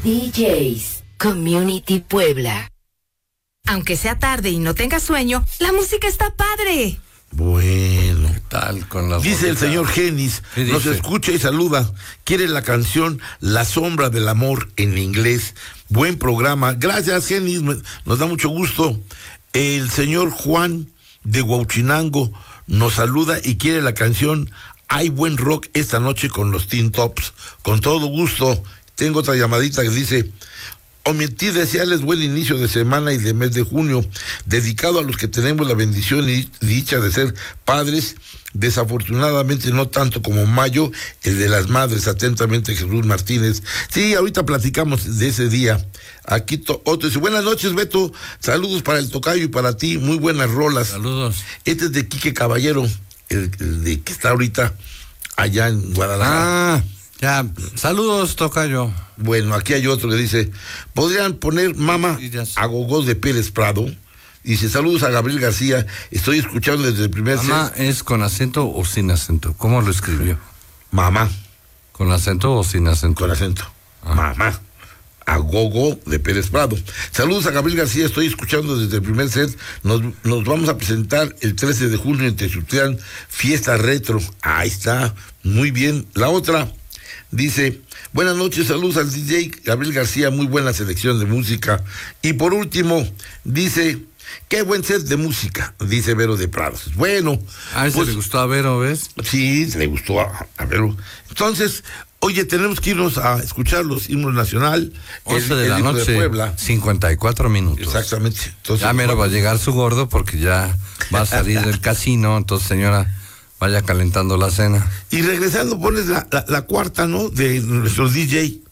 DJs Community Puebla. Aunque sea tarde y no tengas sueño, la música está padre. Bueno, ¿qué tal con la dice el señor Genis, nos escucha y saluda, quiere la canción La Sombra del Amor en inglés. Buen programa, gracias Genis, nos da mucho gusto. El señor Juan de Huauchinango nos saluda y quiere la canción Hay buen rock esta noche con los Teen Tops. Con todo gusto. Tengo otra llamadita que dice: omití desearles buen inicio de semana y de mes de junio, dedicado a los que tenemos la bendición y dicha de ser padres, desafortunadamente no tanto como mayo, el de las madres. Atentamente, Jesús Martínez. Sí, ahorita platicamos de ese día. Aquí otro dice: buenas noches, Beto, saludos para el tocayo y para ti, muy buenas rolas. Saludos. Este es de Quique Caballero, el de que está ahorita allá en Guadalajara. Ya, saludos, tocayo. Bueno, aquí hay otro que dice: ¿podrían poner Mama a Gogó de Pérez Prado? Dice: saludos a Gabriel García, estoy escuchando desde el primer ¿Mama es con acento o sin acento? ¿Cómo lo escribió? Mamá. ¿Con acento o sin acento? Con acento. Mamá. A Gogó de Pérez Prado. Saludos a Gabriel García, estoy escuchando desde el primer set. Nos vamos a presentar el 13 de junio en Texutlán, fiesta retro. Ahí está, muy bien. La otra dice: buenas noches, saludos al DJ Gabriel García, muy buena selección de música. Y por último, dice: qué buen set de música, dice Vero de Prados. Bueno. Pues, le gustó a Vero, ¿ves? Sí, le gustó a Vero. Entonces, oye, tenemos que irnos a escuchar los himnos nacional. 11 de la noche, de Puebla. 54 minutos. Exactamente. Entonces, ya mero va a llegar su gordo porque ya va a salir del casino, entonces señora, vaya calentando la cena. Y regresando pones la cuarta, ¿no? De nuestro DJ.